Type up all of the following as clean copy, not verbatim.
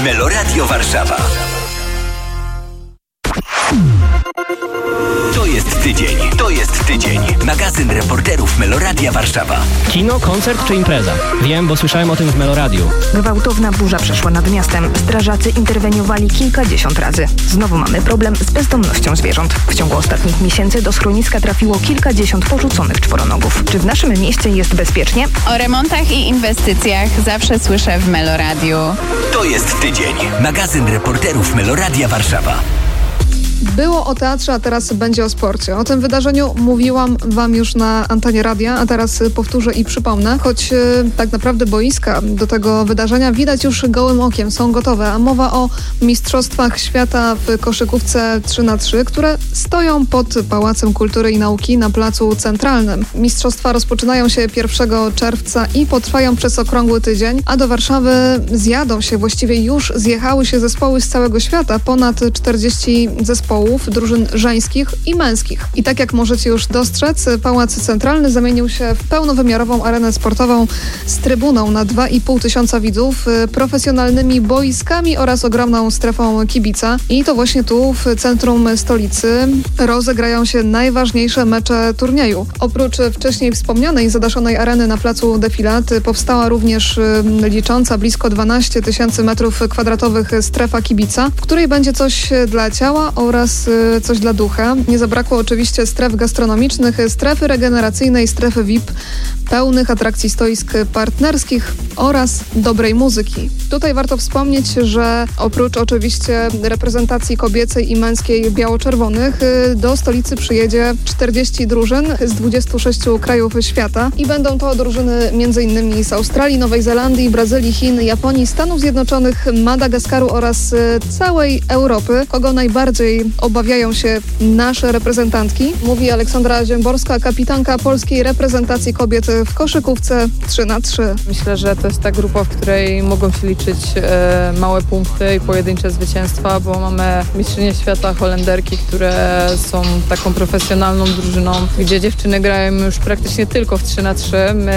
Meloradio Warszawa. To jest tydzień. Magazyn reporterów Meloradia Warszawa. Kino, koncert czy impreza? Wiem, bo słyszałem o tym w Meloradiu. Gwałtowna burza przeszła nad miastem. Strażacy interweniowali kilkadziesiąt razy. Znowu mamy problem z bezdomnością zwierząt. W ciągu ostatnich miesięcy do schroniska trafiło kilkadziesiąt porzuconych czworonogów. Czy w naszym mieście jest bezpiecznie? O remontach i inwestycjach zawsze słyszę w Meloradiu. To jest tydzień. Magazyn reporterów Meloradia Warszawa. Było o teatrze, a teraz będzie o sporcie. O tym wydarzeniu mówiłam wam już na antenie radia, a teraz powtórzę i przypomnę, choć tak naprawdę boiska do tego wydarzenia widać już gołym okiem, są gotowe, a mowa o Mistrzostwach Świata w koszykówce 3x3, które stoją pod Pałacem Kultury i Nauki na Placu Centralnym. Mistrzostwa rozpoczynają się 1 czerwca i potrwają przez okrągły tydzień, a do Warszawy zjadą się, właściwie już zjechały się zespoły z całego świata, ponad 40 zespołów, drużyn żeńskich i męskich. I tak jak możecie już dostrzec, Pałac Centralny zamienił się w pełnowymiarową arenę sportową z trybuną na 2,5 tysiąca widzów, profesjonalnymi boiskami oraz ogromną strefą kibica. I to właśnie tu, w centrum stolicy, rozegrają się najważniejsze mecze turnieju. Oprócz wcześniej wspomnianej zadaszonej areny na placu Defilat powstała również licząca blisko 12 tysięcy metrów kwadratowych strefa kibica, w której będzie coś dla ciała oraz coś dla ducha. Nie zabrakło oczywiście stref gastronomicznych, strefy regeneracyjnej, strefy VIP, pełnych atrakcji stoisk partnerskich oraz dobrej muzyki. Tutaj warto wspomnieć, że oprócz oczywiście reprezentacji kobiecej i męskiej biało-czerwonych do stolicy przyjedzie 40 drużyn z 26 krajów świata i będą to drużyny m.in. z Australii, Nowej Zelandii, Brazylii, Chin, Japonii, Stanów Zjednoczonych, Madagaskaru oraz całej Europy. Kogo najbardziej obawiają się nasze reprezentantki? Mówi Aleksandra Ziemborska, kapitanka polskiej reprezentacji kobiet w koszykówce 3x3. Myślę, że to jest ta grupa, w której mogą się liczyć małe punkty i pojedyncze zwycięstwa, bo mamy mistrzynie świata Holenderki, które są taką profesjonalną drużyną, gdzie dziewczyny grają już praktycznie tylko w 3x3.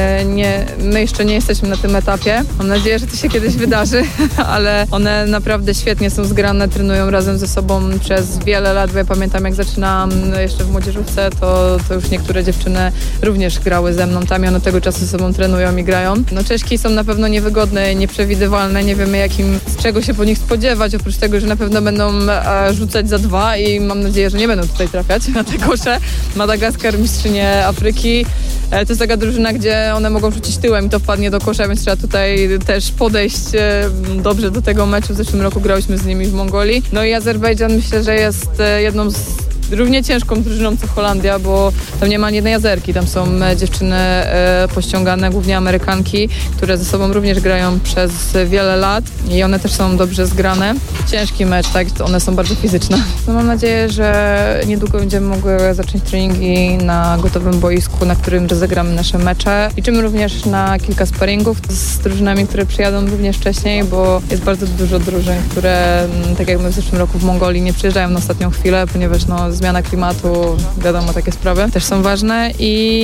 My jeszcze nie jesteśmy na tym etapie. Mam nadzieję, że to się kiedyś wydarzy, ale one naprawdę świetnie są zgrane, trenują razem ze sobą przez wiele lat, bo ja pamiętam, jak zaczynałam jeszcze w młodzieżówce, to już niektóre dziewczyny również grały ze mną tam i one tego czasu ze sobą trenują i grają. No Czeszki są na pewno niewygodne, nieprzewidywalne, nie wiemy z czego się po nich spodziewać, oprócz tego, że na pewno będą rzucać za 2 i mam nadzieję, że nie będą tutaj trafiać na te kosze. Madagaskar, mistrzynie Afryki. To jest taka drużyna, gdzie one mogą rzucić tyłem i to wpadnie do kosza, więc trzeba tutaj też podejść dobrze do tego meczu. W zeszłym roku grałyśmy z nimi w Mongolii. No i Azerbejdżan myślę, że jest jedną z równie ciężką drużyną co Holandia, bo tam nie ma ani jednej Azerki. Tam są dziewczyny pościągane, głównie Amerykanki, które ze sobą również grają przez wiele lat i one też są dobrze zgrane. Ciężki mecz, tak? One są bardzo fizyczne. No mam nadzieję, że niedługo będziemy mogły zacząć treningi na gotowym boisku, na którym rozegramy nasze mecze. Liczymy również na kilka sparingów z drużynami, które przyjadą również wcześniej, bo jest bardzo dużo drużyn, które, tak jak my w zeszłym roku w Mongolii, nie przyjeżdżają na ostatnią chwilę, ponieważ zmiana klimatu, wiadomo, takie sprawy też są ważne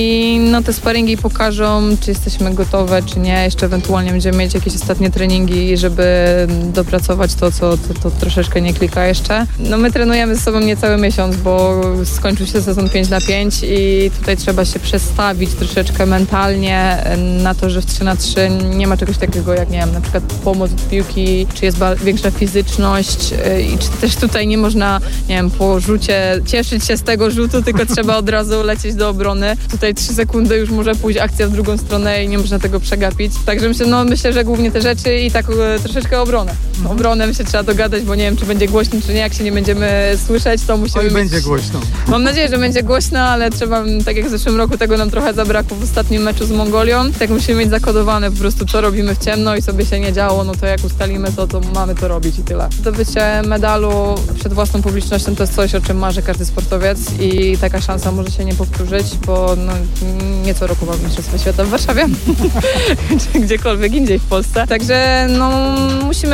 i te sparingi pokażą, czy jesteśmy gotowe, czy nie. Jeszcze ewentualnie będziemy mieć jakieś ostatnie treningi, żeby dopracować to, co troszeczkę nie klika jeszcze. My trenujemy ze sobą niecały miesiąc, bo skończył się sezon 5x5 i tutaj trzeba się przestawić troszeczkę mentalnie na to, że w 3x3 nie ma czegoś takiego jak, nie wiem, na przykład pomoc od piłki, czy jest większa fizyczność i czy też tutaj nie można, nie wiem, po rzucie cieszyć się z tego rzutu, tylko trzeba od razu lecieć do obrony. Tutaj 3 sekundy już może pójść akcja w drugą stronę i nie można tego przegapić. Także myślę, że głównie te rzeczy i tak troszeczkę obronę. Obronę myślę, trzeba dogadać, bo nie wiem, czy będzie głośno, czy nie. Jak się nie będziemy słyszeć, to musimy mieć... będzie głośno. Mam nadzieję, że będzie głośno, ale trzeba, tak jak w zeszłym roku, tego nam trochę zabrakło w ostatnim meczu z Mongolią. Tak musimy mieć zakodowane po prostu, co robimy w ciemno i sobie się nie działo, to jak ustalimy to mamy to robić i tyle. Zdobycie medalu przed własną publicznością to jest coś, o czym marzy każdy sportowiec i taka szansa może się nie powtórzyć, bo nie co roku mamy Mistrzostwa Świata w Warszawie, czy gdziekolwiek indziej w Polsce. Także musimy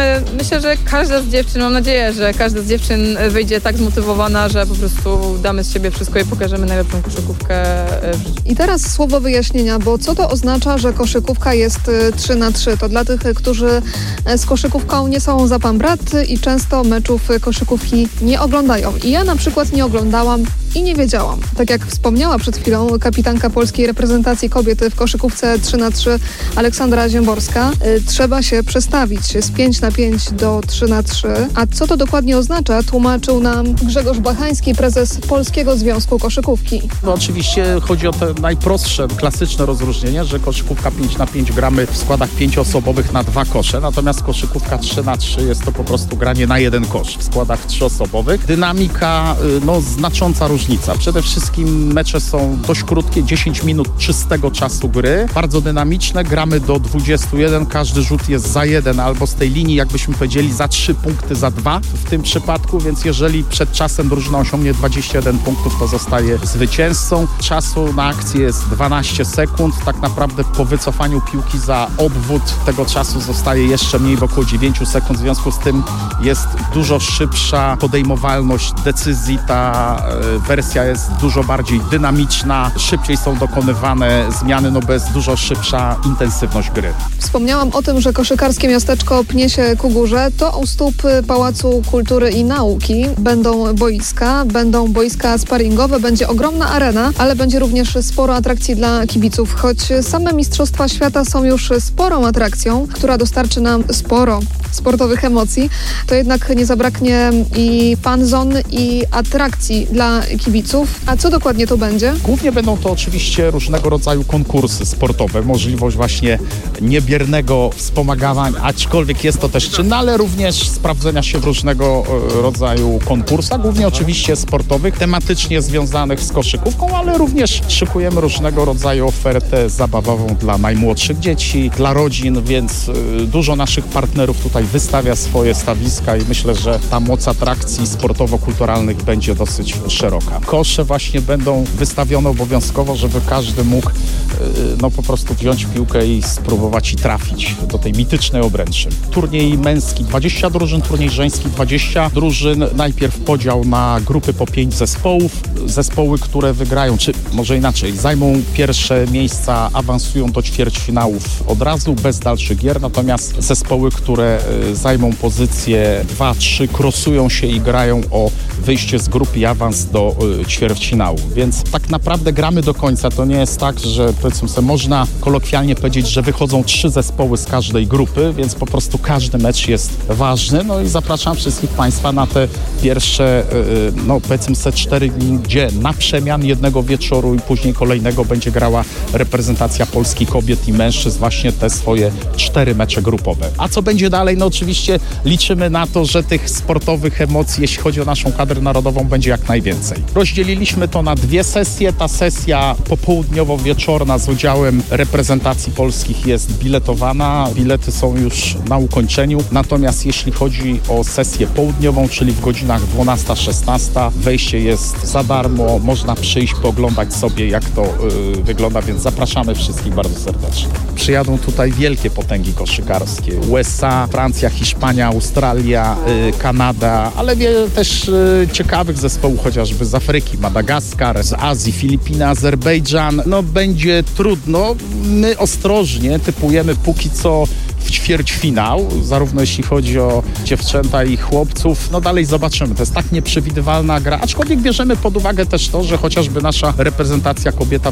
myślę, że każda z dziewczyn, mam nadzieję, że każda z dziewczyn wyjdzie tak zmotywowana, że po prostu damy z siebie wszystko i pokażemy najlepszą koszykówkę w życiu. I teraz słowo wyjaśnienia, bo co to oznacza, że koszykówka jest 3-3? To dla tych, którzy z koszykówką nie są za pan brat i często meczów koszykówki nie oglądają. I ja na przykład nie oglądałam i nie wiedziałam. Tak jak wspomniała przed chwilą kapitanka polskiej reprezentacji kobiety w koszykówce 3-3 Aleksandra Ziemborska, trzeba się przestawić z 5-5 do 3-3. A co to dokładnie oznacza, tłumaczył nam Grzegorz Bachański, prezes Polskiego Związku Koszykówki. No oczywiście chodzi o te najprostsze, klasyczne rozróżnienie, że koszykówka 5-5 gramy w składach 5-osobowych na 2 kosze, natomiast koszykówka 3-3 jest to po prostu granie na 1 kosz w składach 3-osobowych. Dynamika, znacząca różnica. Przede wszystkim mecze są dość krótkie, 10 minut czystego czasu gry, bardzo dynamiczne, gramy do 21, każdy rzut jest za 1 albo z tej linii, jakbyśmy powiedzieli, za 3 punkty, za 2 w tym przypadku, więc jeżeli przed czasem drużyna osiągnie 21 punktów, to zostaje zwycięzcą. Czasu na akcję jest 12 sekund, tak naprawdę po wycofaniu piłki za obwód tego czasu zostaje jeszcze mniej, w około 9 sekund, w związku z tym jest dużo szybsza podejmowalność decyzji, ta wersja jest dużo bardziej dynamiczna, szybciej są dokonywane zmiany, bo jest dużo szybsza intensywność gry. Wspomniałam o tym, że koszykarskie miasteczko pnie się ku górze. To u stóp Pałacu Kultury i Nauki będą boiska sparingowe, będzie ogromna arena, ale będzie również sporo atrakcji dla kibiców. Choć same Mistrzostwa Świata są już sporą atrakcją, która dostarczy nam sporo sportowych emocji, to jednak nie zabraknie i fan zone i atrakcji dla kibiców. A co dokładnie to będzie? Głównie będą to oczywiście różnego rodzaju konkursy sportowe, możliwość właśnie niebiernego wspomagania, aczkolwiek jest to też czyn, ale również sprawdzenia się w różnego rodzaju konkursach, głównie oczywiście sportowych, tematycznie związanych z koszykówką, ale również szykujemy różnego rodzaju ofertę zabawową dla najmłodszych dzieci, dla rodzin, więc dużo naszych partnerów tutaj wystawia swoje stawiska i myślę, że ta moc atrakcji sportowo-kulturalnych będzie dosyć szeroka. Kosze właśnie będą wystawione obowiązkowo, żeby każdy mógł po prostu wziąć piłkę i spróbować i trafić do tej mitycznej obręczy. Turniej męski 20 drużyn, turniej żeński 20 drużyn. Najpierw podział na grupy po 5 zespołów. Zespoły, które wygrają, czy może inaczej, zajmą pierwsze miejsca, awansują do ćwierćfinałów od razu, bez dalszych gier. Natomiast zespoły, które zajmą pozycje 2-3, krosują się i grają o wyjście z grupy i awans do ćwierćfinału. Więc tak naprawdę gramy do końca. To nie jest tak, że powiedzmy sobie, można kolokwialnie powiedzieć, że wychodzą 3 zespoły z każdej grupy, więc po prostu każdy mecz jest ważny. No i zapraszam wszystkich Państwa na te pierwsze, powiedzmy sobie 4 dni, gdzie na przemian jednego wieczoru i później kolejnego będzie grała reprezentacja Polski kobiet i mężczyzn, właśnie te swoje 4 mecze grupowe. A co będzie dalej? No oczywiście liczymy na to, że tych sportowych emocji, jeśli chodzi o naszą kadrę narodową, będzie jak najwięcej. Rozdzieliliśmy to na 2 sesje. Ta sesja popołudniowo-wieczorna z udziałem reprezentacji polskich jest biletowana. Bilety są już na ukończeniu. Natomiast jeśli chodzi o sesję południową, czyli w godzinach 12-16, wejście jest za darmo. Można przyjść, pooglądać sobie, jak to wygląda, więc zapraszamy wszystkich bardzo serdecznie. Przyjadą tutaj wielkie potęgi koszykarskie. USA, Francja, Hiszpania, Australia, Kanada, ale wiele też ciekawych zespołów, chociażby z Afryki, Madagaskar, z Azji, Filipiny, Azerbejdżan. Będzie trudno. My ostrożnie typujemy póki co w ćwierćfinał, zarówno jeśli chodzi o dziewczęta i chłopców. Dalej zobaczymy. To jest tak nieprzewidywalna gra, aczkolwiek bierzemy pod uwagę też to, że chociażby nasza reprezentacja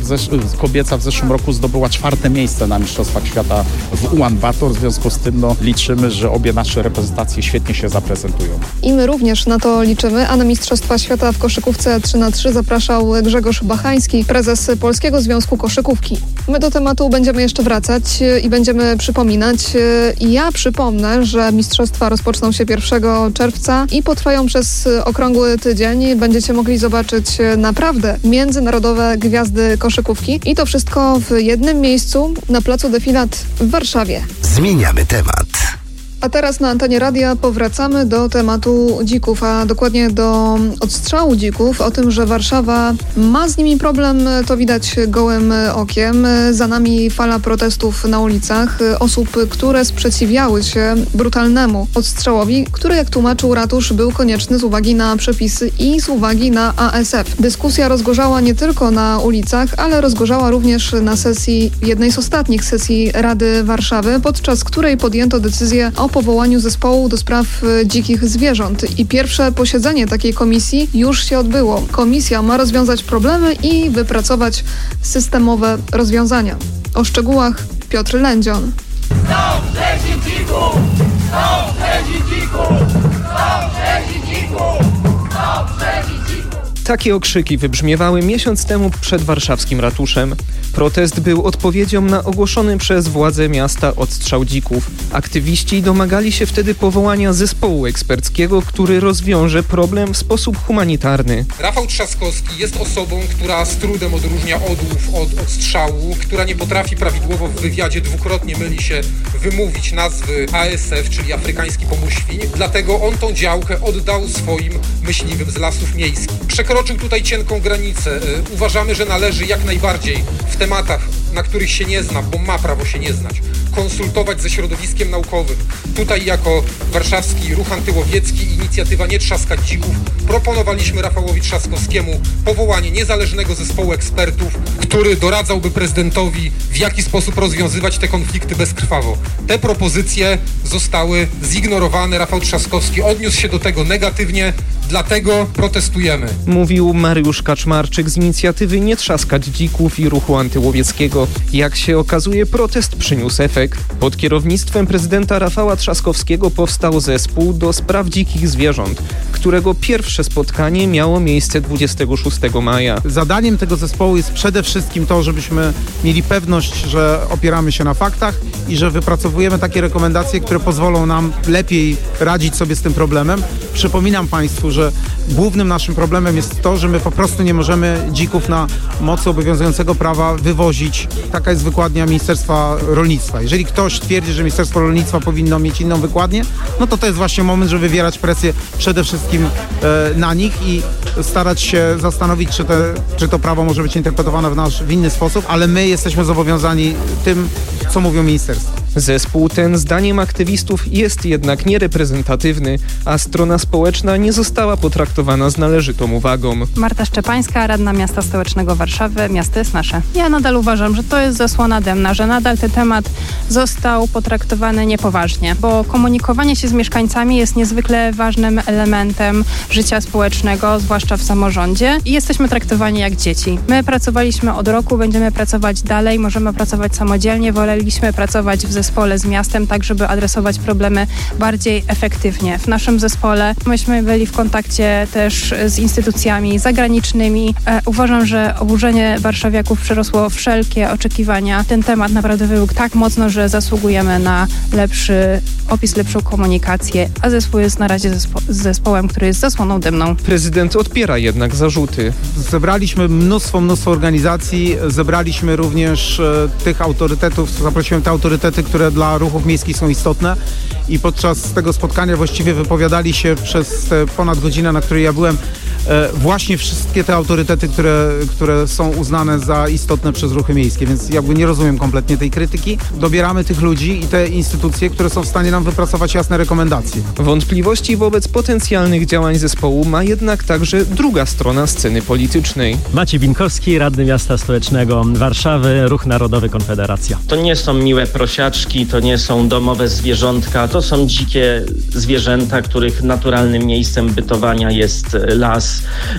kobieca w zeszłym roku zdobyła 4. miejsce na Mistrzostwach Świata w Ulaanbaatar. W związku z tym liczymy, że obie nasze reprezentacje świetnie się zaprezentują. I my również na to liczymy, a na Mistrzostwa Świata w koszykówce 3x3 zapraszał Grzegorz Bachański, prezes Polskiego Związku Koszykówki. My do tematu będziemy jeszcze wracać i będziemy przypominać. Ja przypomnę, że mistrzostwa rozpoczną się 1 czerwca i potrwają przez okrągły tydzień. Będziecie mogli zobaczyć naprawdę międzynarodowe gwiazdy koszykówki i to wszystko w jednym miejscu na placu Defilat w Warszawie. Zmieniamy temat. A teraz na antenie radia powracamy do tematu dzików, a dokładnie do odstrzału dzików. O tym, że Warszawa ma z nimi problem, to widać gołym okiem. Za nami fala protestów na ulicach osób, które sprzeciwiały się brutalnemu odstrzałowi, który, jak tłumaczył ratusz, był konieczny z uwagi na przepisy i z uwagi na ASF. Dyskusja rozgorzała nie tylko na ulicach, ale rozgorzała również na jednej z ostatnich sesji Rady Warszawy, podczas której podjęto decyzję o powołaniu zespołu do spraw dzikich zwierząt. I pierwsze posiedzenie takiej komisji już się odbyło. Komisja ma rozwiązać problemy i wypracować systemowe rozwiązania. O szczegółach Piotr Lędzion. Stop leci dzików! Stop leci dzików! Stop leci dzików! Stop leci dzików! Takie okrzyki wybrzmiewały miesiąc temu przed warszawskim ratuszem. Protest był odpowiedzią na ogłoszony przez władze miasta odstrzał dzików. Aktywiści domagali się wtedy powołania zespołu eksperckiego, który rozwiąże problem w sposób humanitarny. Rafał Trzaskowski jest osobą, która z trudem odróżnia odłów od odstrzału, która nie potrafi prawidłowo w wywiadzie, dwukrotnie myli się wymówić nazwy ASF, czyli Afrykański Pomór Świń. Dlatego on tą działkę oddał swoim myśliwym z lasów miejskich. Przekroczył tutaj cienką granicę. Uważamy, że należy jak najbardziej w tematach, na których się nie zna, bo ma prawo się nie znać, konsultować ze środowiskiem naukowym. Tutaj jako warszawski ruch antyłowiecki i inicjatywa Nie Trzaskać Dzików proponowaliśmy Rafałowi Trzaskowskiemu powołanie niezależnego zespołu ekspertów, który doradzałby prezydentowi, w jaki sposób rozwiązywać te konflikty bezkrwawo. Te propozycje zostały zignorowane. Rafał Trzaskowski odniósł się do tego negatywnie, dlatego protestujemy. Mówił Mariusz Kaczmarczyk z inicjatywy Nie Trzaskać Dzików i ruchu antyłowieckiego. Jak się okazuje, protest przyniósł efekt. Pod kierownictwem prezydenta Rafała Trzaskowskiego powstał zespół do spraw dzikich zwierząt, którego pierwsze spotkanie miało miejsce 26 maja. Zadaniem tego zespołu jest przede wszystkim to, żebyśmy mieli pewność, że opieramy się na faktach i że wypracowujemy takie rekomendacje, które pozwolą nam lepiej radzić sobie z tym problemem. Przypominam Państwu, że głównym naszym problemem jest to, że my po prostu nie możemy dzików na mocy obowiązującego prawa wywozić. Taka jest wykładnia Ministerstwa Rolnictwa. Jeżeli ktoś twierdzi, że Ministerstwo Rolnictwa powinno mieć inną wykładnię, no to jest właśnie moment, żeby wywierać presję przede wszystkim na nich i starać się zastanowić, czy to prawo może być interpretowane w inny sposób, ale my jesteśmy zobowiązani tym, co mówią ministerstwa. Zespół ten, zdaniem aktywistów, jest jednak niereprezentatywny, a strona społeczna nie została potraktowana z należytą uwagą. Marta Szczepańska, radna miasta stołecznego Warszawy. Miasto jest nasze. Ja nadal uważam, że to jest zasłona dymna, że nadal ten temat został potraktowany niepoważnie, bo komunikowanie się z mieszkańcami jest niezwykle ważnym elementem życia społecznego, zwłaszcza w samorządzie, i jesteśmy traktowani jak dzieci. My pracowaliśmy od roku, będziemy pracować dalej, możemy pracować samodzielnie, woleliśmy pracować w zespole z miastem, tak żeby adresować problemy bardziej efektywnie. W naszym zespole myśmy byli w kontakcie też z instytucjami zagranicznymi. Uważam, że oburzenie warszawiaków przerosło wszelkie oczekiwania. Ten temat naprawdę wybuchł tak mocno, że zasługujemy na lepszy opis, lepszą komunikację, a zespół jest na razie zespołem, który jest zasłoną dymną. Prezydent odpiera jednak zarzuty. Zebraliśmy mnóstwo organizacji, zebraliśmy również tych autorytetów, zaprosiłem te autorytety, które dla ruchów miejskich są istotne, i podczas tego spotkania właściwie wypowiadali się przez te ponad godzinę, na której ja byłem, właśnie wszystkie te autorytety, które są uznane za istotne przez ruchy miejskie, więc jakby nie rozumiem kompletnie tej krytyki. Dobieramy tych ludzi i te instytucje, które są w stanie nam wypracować jasne rekomendacje. Wątpliwości wobec potencjalnych działań zespołu ma jednak także druga strona sceny politycznej. Maciej Binkowski, radny miasta stołecznego Warszawy, Ruch Narodowy Konfederacja. To nie są miłe prosiaczki, to nie są domowe zwierzątka, to są dzikie zwierzęta, których naturalnym miejscem bytowania jest las.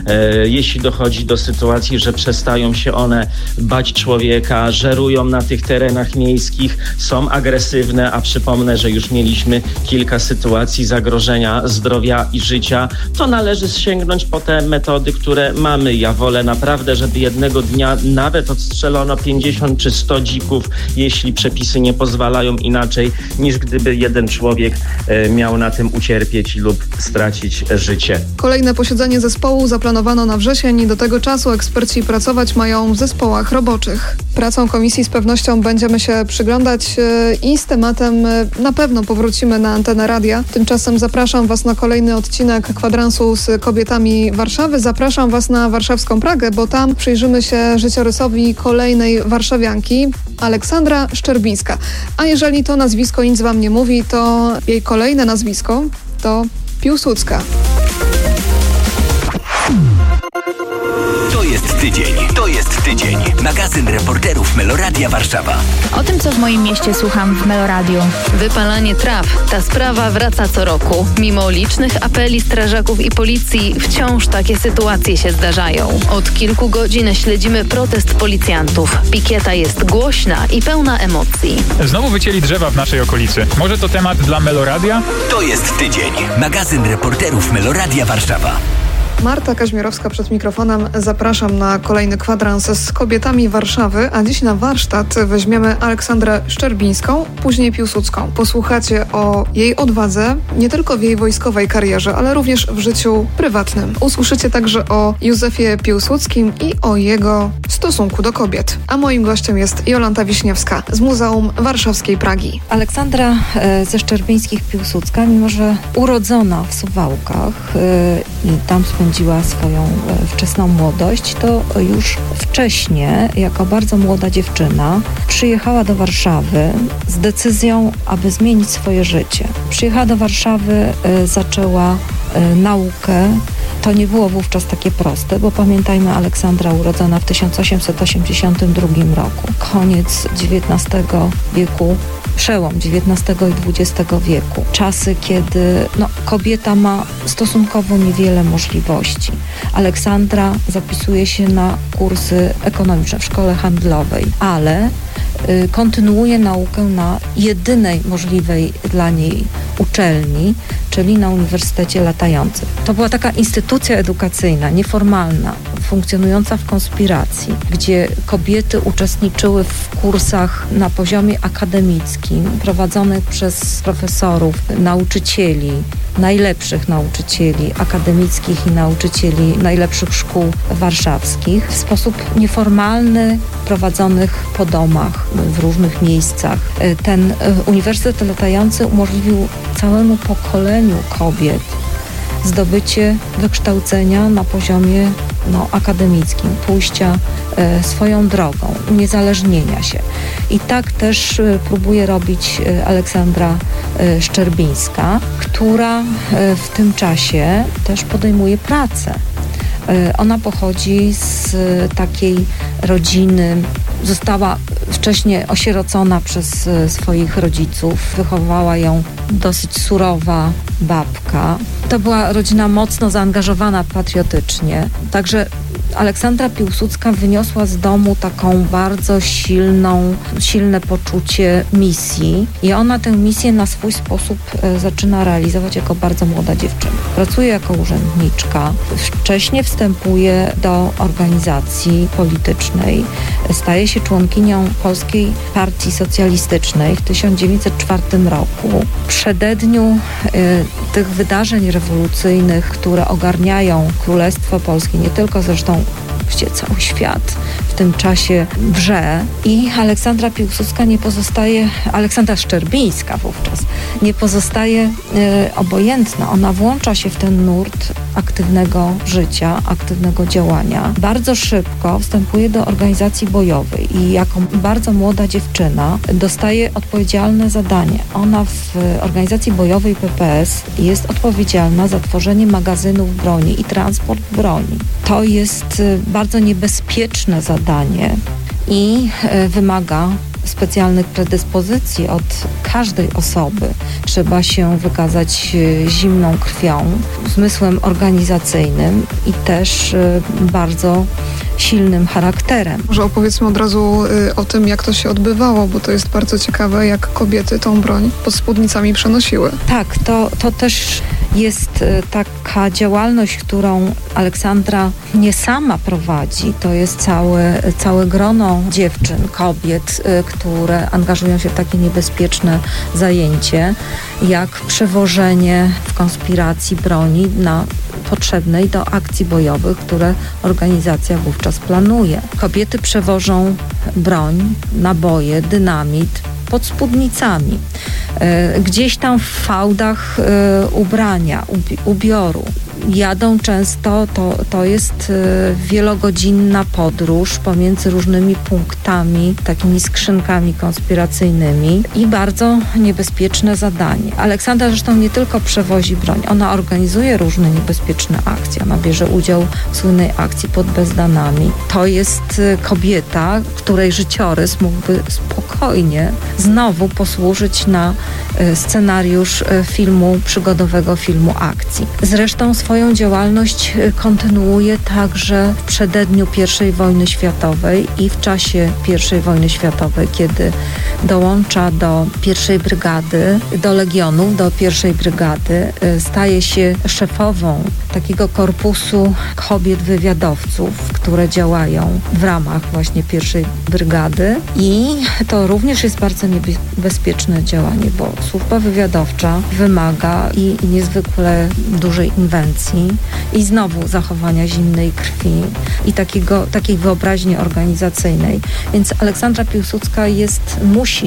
Jeśli dochodzi do sytuacji, że przestają się one bać człowieka, żerują na tych terenach miejskich, są agresywne, a przypomnę, że już mieliśmy kilka sytuacji zagrożenia zdrowia i życia, to należy sięgnąć po te metody, które mamy. Ja wolę naprawdę, żeby jednego dnia nawet odstrzelono 50 czy 100 dzików, jeśli przepisy nie pozwalają inaczej, niż gdyby jeden człowiek miał na tym ucierpieć lub stracić życie. Kolejne posiedzenie zespołu zespołu zaplanowano na wrzesień i do tego czasu eksperci pracować mają w zespołach roboczych. Pracą komisji z pewnością będziemy się przyglądać i z tematem na pewno powrócimy na antenę radia. Tymczasem zapraszam Was na kolejny odcinek kwadransu z kobietami Warszawy. Zapraszam Was na warszawską Pragę, bo tam przyjrzymy się życiorysowi kolejnej warszawianki, Aleksandra Szczerbińska. A jeżeli to nazwisko nic Wam nie mówi, to jej kolejne nazwisko to Piłsudska. To jest tydzień. Magazyn reporterów Meloradia Warszawa. O tym, co w moim mieście słucham w Meloradiu. Wypalanie traw. Ta sprawa wraca co roku. Mimo licznych apeli strażaków i policji, wciąż takie sytuacje się zdarzają. Od kilku godzin śledzimy protest policjantów. Pikieta jest głośna i pełna emocji. Znowu wycięli drzewa w naszej okolicy. Może to temat dla Meloradia? To jest tydzień. Magazyn reporterów Meloradia Warszawa. Marta Kaźmierowska przed mikrofonem. Zapraszam na kolejny kwadrans z kobietami Warszawy, a dziś na warsztat weźmiemy Aleksandrę Szczerbińską, później Piłsudską. Posłuchacie o jej odwadze, nie tylko w jej wojskowej karierze, ale również w życiu prywatnym. Usłyszycie także o Józefie Piłsudskim i o jego stosunku do kobiet. A moim gościem jest Jolanta Wiśniewska z Muzeum Warszawskiej Pragi. Aleksandra ze Szczerbińskich-Piłsudska, mimo że urodzona w Suwałkach i tam spędziła swoją wczesną młodość, to już wcześnie, jako bardzo młoda dziewczyna, przyjechała do Warszawy z decyzją, aby zmienić swoje życie. Przyjechała do Warszawy, zaczęła naukę. To nie było wówczas takie proste, bo pamiętajmy, Aleksandra urodzona w 1882 roku. Koniec XIX wieku, przełom XIX i XX wieku. Czasy, kiedy kobieta ma stosunkowo niewiele możliwości. Aleksandra zapisuje się na kursy ekonomiczne w szkole handlowej, ale kontynuuje naukę na jedynej możliwej dla niej uczelni, czyli na Uniwersytecie Latającym. To była taka instytucja edukacyjna, nieformalna, funkcjonująca w konspiracji, gdzie kobiety uczestniczyły w kursach na poziomie akademickim, prowadzonych przez profesorów, nauczycieli, najlepszych nauczycieli akademickich i nauczycieli najlepszych szkół warszawskich, w sposób nieformalny, prowadzonych po domach, w różnych miejscach. Ten Uniwersytet Latający umożliwił całemu pokoleniu kobiet zdobycie wykształcenia na poziomie akademickim, pójścia swoją drogą, uniezależnienia się. I tak też próbuje robić Aleksandra Szczerbińska, która w tym czasie też podejmuje pracę. Ona pochodzi z takiej rodziny, została wcześniej osierocona przez swoich rodziców, wychowała ją dosyć surowa babka. To była rodzina mocno zaangażowana patriotycznie, także Aleksandra Piłsudska wyniosła z domu taką bardzo silne poczucie misji i ona tę misję na swój sposób zaczyna realizować jako bardzo młoda dziewczyna. Pracuje jako urzędniczka, wcześniej wstępuje do organizacji politycznej, staje się członkinią Polskiej Partii Socjalistycznej w 1904 roku. W przededniu tych wydarzeń rewolucyjnych, które ogarniają Królestwo Polskie, nie tylko zresztą cały świat w tym czasie wrze i Aleksandra Piłsudska Aleksandra Szczerbińska wówczas nie pozostaje obojętna. Ona włącza się w ten nurt aktywnego życia, aktywnego działania. Bardzo szybko wstępuje do organizacji bojowej i jako bardzo młoda dziewczyna dostaje odpowiedzialne zadanie. Ona w organizacji bojowej PPS jest odpowiedzialna za tworzenie magazynów broni i transport broni. To jest bardzo niebezpieczne zadanie i wymaga specjalnych predyspozycji od każdej osoby. Trzeba się wykazać zimną krwią, zmysłem organizacyjnym i też bardzo silnym charakterem. Może opowiedzmy od razu o tym, jak to się odbywało, bo to jest bardzo ciekawe, jak kobiety tą broń pod spódnicami przenosiły. Tak, to też jest taka działalność, którą Aleksandra nie sama prowadzi. To jest całe grono dziewczyn, kobiet, które angażują się w takie niebezpieczne zajęcie, jak przewożenie w konspiracji broni potrzebnej do akcji bojowych, które organizacja wówczas planuje. Kobiety przewożą broń, naboje, dynamit pod spódnicami, gdzieś tam w fałdach ubrania, ubioru. Jadą często, to jest wielogodzinna podróż pomiędzy różnymi punktami, takimi skrzynkami konspiracyjnymi i bardzo niebezpieczne zadanie. Aleksandra zresztą nie tylko przewozi broń, ona organizuje różne niebezpieczne akcje. Ona bierze udział w słynnej akcji pod Bezdanami. To jest kobieta, której życiorys mógłby spokojnie znowu posłużyć na scenariusz przygodowego filmu akcji. Zresztą swoją działalność kontynuuje także w przededniu I wojny światowej i w czasie I wojny światowej, kiedy dołącza do I brygady, do Legionów, do I brygady, staje się szefową takiego korpusu kobiet wywiadowców, które działają w ramach właśnie I brygady i to również jest bardzo niebezpieczne działanie, bo służba wywiadowcza wymaga i niezwykle dużej inwencji i znowu zachowania zimnej krwi i takiej wyobraźni organizacyjnej. Więc Aleksandra Piłsudska musi,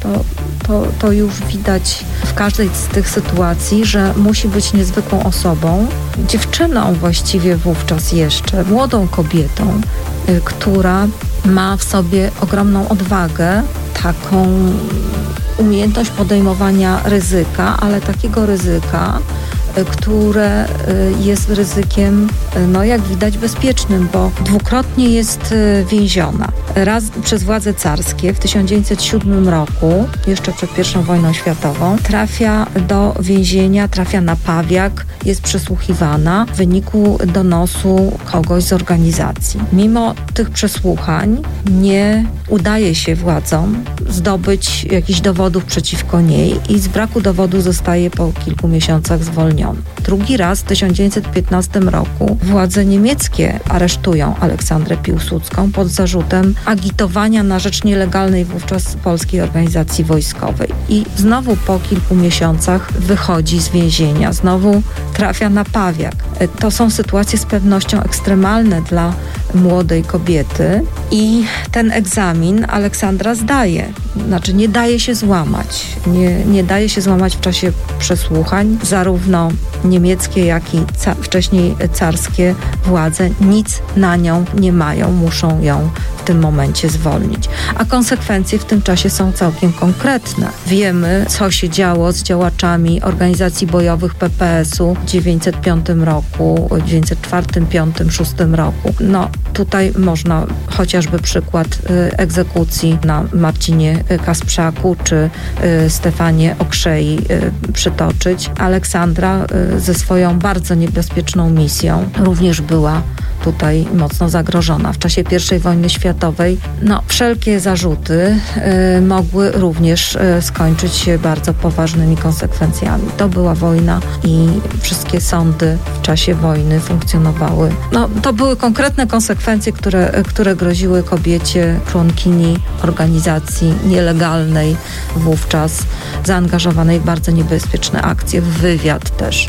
to już widać w każdej z tych sytuacji, że musi być niezwykłą osobą, dziewczyną właściwie wówczas jeszcze, młodą kobietą, która ma w sobie ogromną odwagę, taką umiejętność podejmowania ryzyka, ale takiego ryzyka, które jest ryzykiem, jak widać, bezpiecznym, bo dwukrotnie jest więziona. Raz przez władze carskie w 1907 roku, jeszcze przed I wojną światową, trafia do więzienia, trafia na Pawiak, jest przesłuchiwana w wyniku donosu kogoś z organizacji. Mimo tych przesłuchań nie udaje się władzom zdobyć jakichś dowodów przeciwko niej i z braku dowodu zostaje po kilku miesiącach zwolniona. Drugi raz w 1915 roku władze niemieckie aresztują Aleksandrę Piłsudską pod zarzutem agitowania na rzecz nielegalnej wówczas polskiej organizacji wojskowej. I znowu po kilku miesiącach wychodzi z więzienia, znowu trafia na Pawiak. To są sytuacje z pewnością ekstremalne dla młodej kobiety i ten egzamin Aleksandra zdaje. Znaczy nie daje się złamać. Nie daje się złamać w czasie przesłuchań. Zarówno niemieckie, jak i wcześniej carskie władze nic na nią nie mają. Muszą ją w tym momencie zwolnić. A konsekwencje w tym czasie są całkiem konkretne. Wiemy, co się działo z działaczami organizacji bojowych PPS-u w 1905 roku, w 1904, 1905, 1906 roku. Tutaj można chociażby przykład egzekucji na Marcinie Kasprzaku czy Stefanie Okrzei przytoczyć. Aleksandra ze swoją bardzo niebezpieczną misją również była tutaj mocno zagrożona. W czasie I wojny światowej wszelkie zarzuty mogły również skończyć się bardzo poważnymi konsekwencjami. To była wojna i wszystkie sądy w czasie wojny funkcjonowały. To były konkretne konsekwencje, które groziły kobiecie, członkini organizacji nielegalnej wówczas, zaangażowanej w bardzo niebezpieczne akcje, w wywiad też.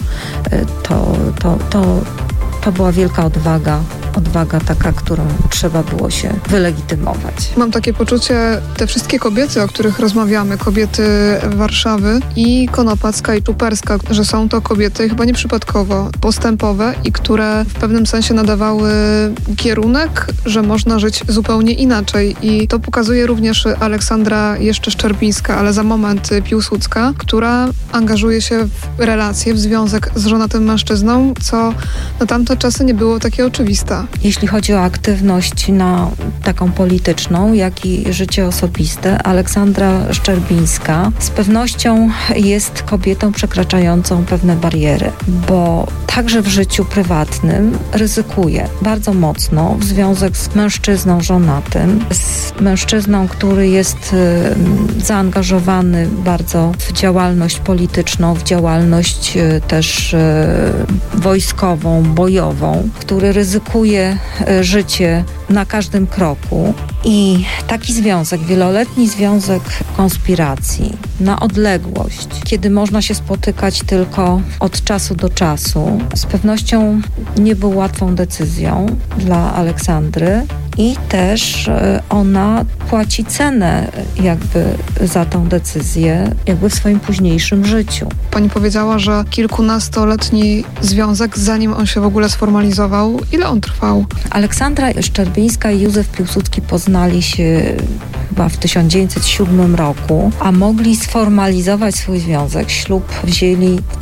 To była wielka odwaga taka, którą trzeba było się wylegitymować. Mam takie poczucie, te wszystkie kobiety, o których rozmawiamy, kobiety Warszawy i Konopacka i Czuperska, że są to kobiety chyba nieprzypadkowo postępowe i które w pewnym sensie nadawały kierunek, że można żyć zupełnie inaczej. I to pokazuje również Aleksandra jeszcze Szczerbińska, ale za moment Piłsudska, która angażuje się w relacje, w związek z żonatym mężczyzną, co na tamte czasy nie było takie oczywiste. Polska? Jeśli chodzi o aktywność taką polityczną, jak i życie osobiste, Aleksandra Szczerbińska z pewnością jest kobietą przekraczającą pewne bariery, bo także w życiu prywatnym ryzykuje bardzo mocno w związek z mężczyzną żonatym, z mężczyzną, który jest zaangażowany bardzo w działalność polityczną, w działalność też wojskową, bojową, który ryzykuje życie na każdym kroku. I taki związek, wieloletni związek konspiracji na odległość, kiedy można się spotykać tylko od czasu do czasu, z pewnością nie był łatwą decyzją dla Aleksandry. I też ona płaci cenę jakby za tą decyzję jakby w swoim późniejszym życiu. Pani powiedziała, że kilkunastoletni związek, zanim on się w ogóle sformalizował, ile on trwał? Aleksandra Szczerbińska i Józef Piłsudski poznali się chyba w 1907 roku, a mogli sformalizować swój związek. Ślub wzięli w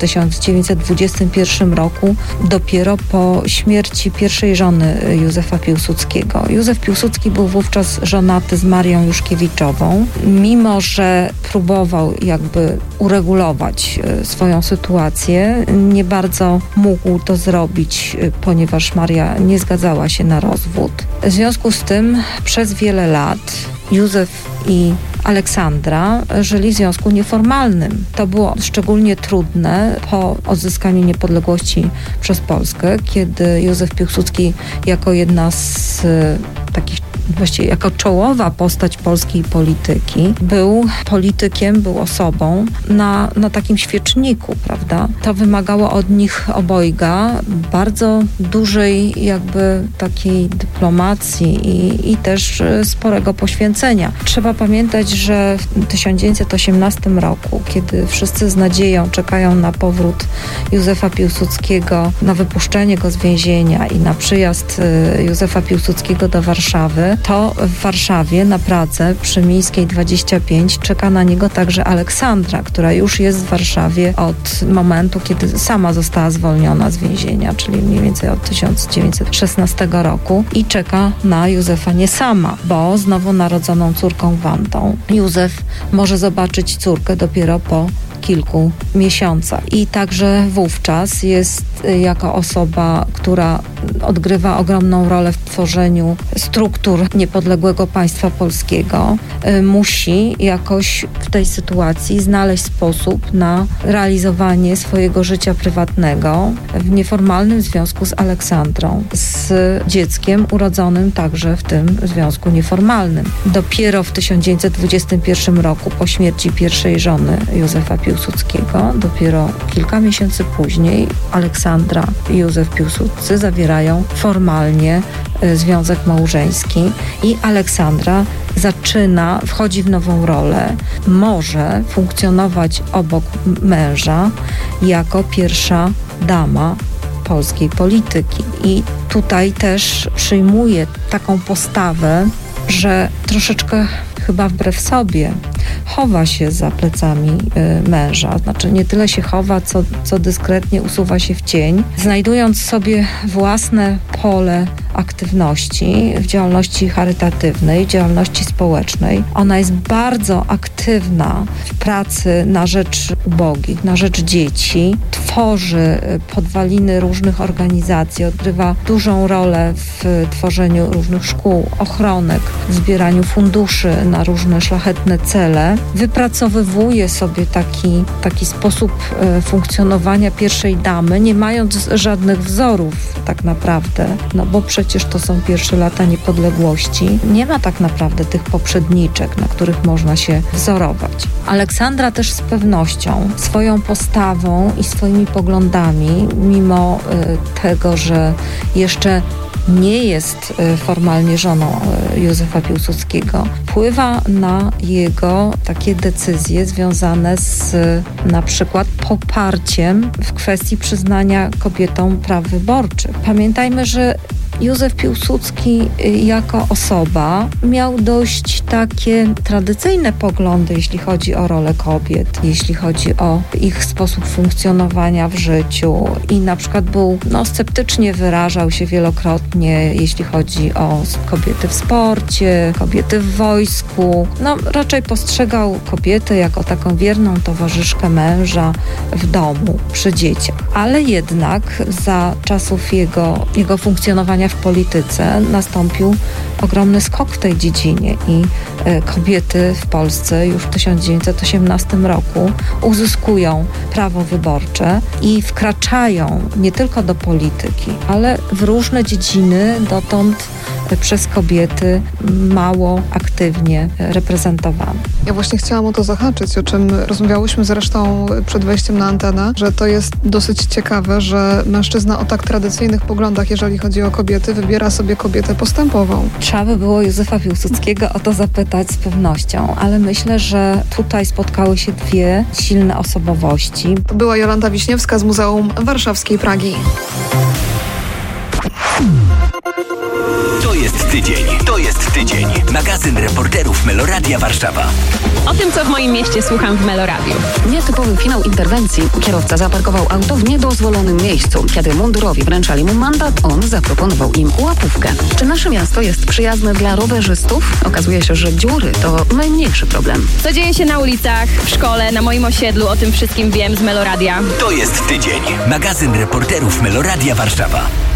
1921 roku dopiero po śmierci pierwszej żony Józefa Piłsudskiego. Józef Piłsudski był wówczas żonaty z Marią Juszkiewiczową. Mimo że próbował jakby uregulować swoją sytuację, nie bardzo mógł to zrobić, ponieważ Maria nie zgadzała się na rozwód. W związku z tym przez wiele lat Józef i Aleksandra żyli w związku nieformalnym. To było szczególnie trudne po odzyskaniu niepodległości przez Polskę, kiedy Józef Piłsudski jako jedna z takich właściwie jako czołowa postać polskiej polityki, był politykiem, był osobą na takim świeczniku, prawda? To wymagało od nich obojga bardzo dużej jakby takiej dyplomacji i też sporego poświęcenia. Trzeba pamiętać, że w 1918 roku, kiedy wszyscy z nadzieją czekają na powrót Józefa Piłsudskiego, na wypuszczenie go z więzienia i na przyjazd Józefa Piłsudskiego do Warszawy, to w Warszawie na Pradze przy Miejskiej 25 czeka na niego także Aleksandra, która już jest w Warszawie od momentu, kiedy sama została zwolniona z więzienia, czyli mniej więcej od 1916 roku i czeka na Józefa nie sama, bo z nowonarodzoną córką Wandą. Józef może zobaczyć córkę dopiero po kilku miesiącach. I także wówczas jest jako osoba, która odgrywa ogromną rolę w tworzeniu struktur niepodległego państwa polskiego, musi jakoś w tej sytuacji znaleźć sposób na realizowanie swojego życia prywatnego w nieformalnym związku z Aleksandrą, z dzieckiem urodzonym także w tym związku nieformalnym. Dopiero w 1921 roku po śmierci pierwszej żony Józefa Piłsudskiego, dopiero kilka miesięcy później Aleksandra i Józef Piłsudscy zawierają formalnie związek małżeński i Aleksandra wchodzi w nową rolę, może funkcjonować obok męża jako pierwsza dama polskiej polityki. I tutaj też przyjmuje taką postawę, że troszeczkę chyba wbrew sobie chowa się za plecami męża. Znaczy nie tyle się chowa, co dyskretnie usuwa się w cień, znajdując sobie własne pole aktywności w działalności charytatywnej, działalności społecznej. Ona jest bardzo aktywna w pracy na rzecz ubogich, na rzecz dzieci. Tworzy podwaliny różnych organizacji, odgrywa dużą rolę w tworzeniu różnych szkół, ochronek, w zbieraniu funduszy na różne szlachetne cele. Wypracowywuje sobie taki sposób funkcjonowania pierwszej damy, nie mając żadnych wzorów tak naprawdę, no bo przecież to są pierwsze lata niepodległości. Nie ma tak naprawdę tych poprzedniczek, na których można się wzorować. Aleksandra też z pewnością swoją postawą i swoimi poglądami, mimo tego, że jeszcze nie jest formalnie żoną Józefa Piłsudskiego, wpływa na jego takie decyzje związane z na przykład poparciem w kwestii przyznania kobietom praw wyborczych. Pamiętajmy, że Józef Piłsudski jako osoba miał dość takie tradycyjne poglądy, jeśli chodzi o rolę kobiet, jeśli chodzi o ich sposób funkcjonowania w życiu i na przykład był, sceptycznie wyrażał się wielokrotnie, jeśli chodzi o kobiety w sporcie, kobiety w wojsku. Raczej postrzegał kobietę jako taką wierną towarzyszkę męża w domu, przy dzieciach. Ale jednak za czasów jego funkcjonowania w polityce nastąpił ogromny skok w tej dziedzinie i kobiety w Polsce już w 1918 roku uzyskują prawo wyborcze i wkraczają nie tylko do polityki, ale w różne dziedziny dotąd przez kobiety mało aktywnie reprezentowane. Ja właśnie chciałam o to zahaczyć, o czym rozmawiałyśmy zresztą przed wejściem na antenę, że to jest dosyć ciekawe, że mężczyzna o tak tradycyjnych poglądach, jeżeli chodzi o kobiety, wybiera sobie kobietę postępową. Trzeba by było Józefa Piłsudskiego o to zapytać z pewnością, ale myślę, że tutaj spotkały się dwie silne osobowości. To była Jolanta Wiśniewska z Muzeum Warszawskiej Pragi. To jest tydzień. Magazyn reporterów Meloradia Warszawa. O tym, co w moim mieście słucham w Meloradiu. Nietypowy finał interwencji. Kierowca zaparkował auto w niedozwolonym miejscu. Kiedy mundurowi wręczali mu mandat, on zaproponował im łapówkę. Czy nasze miasto jest przyjazne dla rowerzystów? Okazuje się, że dziury to najmniejszy problem. Co dzieje się na ulicach, w szkole, na moim osiedlu, o tym wszystkim wiem z Meloradia. To jest tydzień. Magazyn reporterów Meloradia Warszawa.